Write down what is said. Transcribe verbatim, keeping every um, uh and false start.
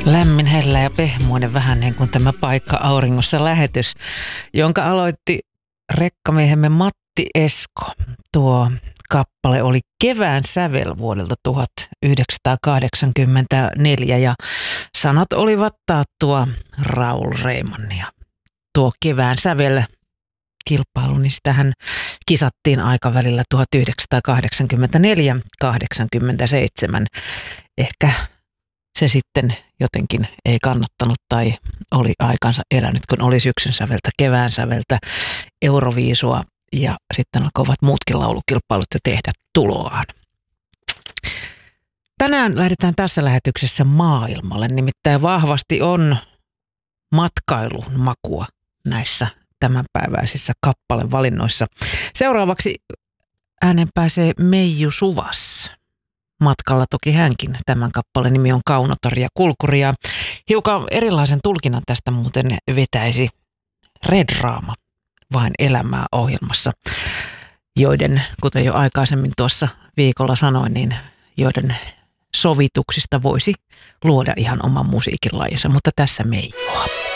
Lämmin, hellä ja pehmoinen vähän niin kuin tämä Paikka auringossa -lähetys, jonka aloitti rekkamiehemme Matti Esko. Tuo kappale oli Kevään sävel vuodelta tuhatyhdeksänsataakahdeksankymmentäneljä ja sanat olivat taattua Raul Reimannia. Tuo Kevään sävel kilpailu, niin sitähän kisattiin aikavälillä tuhatyhdeksänsataakahdeksankymmentäneljä kahdeksankymmentäseitsemän. Ehkä se sitten jotenkin ei kannattanut tai oli aikansa elänyt, kun oli syksyn säveltä, kevään säveltä, Euroviisua ja sitten alkoivat muutkin laulukilpailut jo tehdä tuloaan. Tänään lähdetään tässä lähetyksessä maailmalle, nimittäin vahvasti on matkailun makua näissä tämänpäiväisissä kappalevalinnoissa. Seuraavaksi ääneen pääsee Meiju Suvas. Matkalla toki hänkin. Tämän kappaleen nimi on Kaunotori ja Kulkuri. Ja hiukan erilaisen tulkinnan tästä muuten vetäisi Red Raama Vain elämää -ohjelmassa, joiden, kuten jo aikaisemmin tuossa viikolla sanoin, niin joiden sovituksista voisi luoda ihan oman musiikin lajinsa, mutta tässä Meijua.